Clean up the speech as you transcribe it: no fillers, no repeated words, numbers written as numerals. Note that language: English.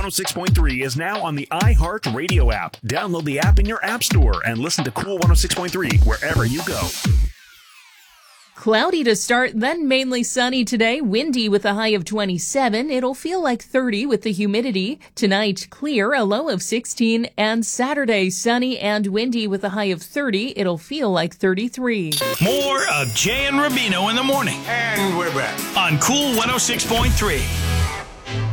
106.3 is now on the iHeartRadio app. Download the app in your app store and listen to Cool 106.3 wherever you go. Cloudy to start, then mainly sunny today. Windy with a high of 27. It'll feel like 30 with the humidity. Tonight, clear, a low of 16. And Saturday, sunny and windy with a high of 30. It'll feel like 33. More of Jay and Rubino in the morning. And we're back on Cool 106.3.